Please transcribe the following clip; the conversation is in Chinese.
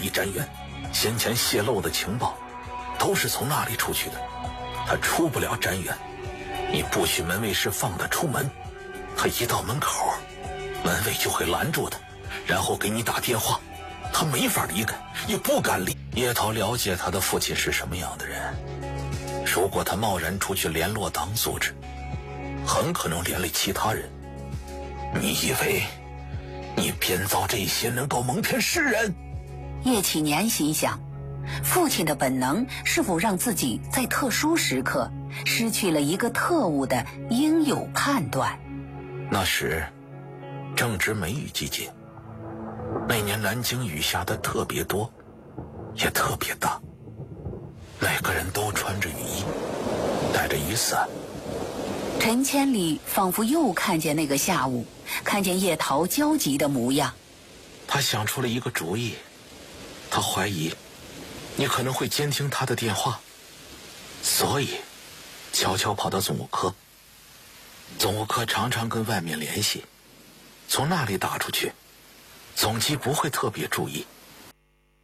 疑詹元，先前泄露的情报都是从那里出去的，他出不了詹元。你不许门卫士放他出门，他一到门口，门卫就会拦住他，然后给你打电话，他没法离开，也不敢离。叶桃了解他的父亲是什么样的人，如果他贸然出去联络党组织，很可能连累其他人。你以为你编造这些能够蒙骗世人？ 叶启年心想，父亲的本能是否让自己在特殊时刻失去了一个特务的应有判断？ 那时正值梅雨季节，那年南京雨下的特别多，也特别大，每个人都穿着雨衣，带着雨伞。 陈千里仿佛又看见那个下午，看见叶桃焦急的模样。 他想出了一个主意，他怀疑你可能会监听他的电话，所以悄悄跑到总务科。总务科常常跟外面联系，从那里打出去，总机不会特别注意。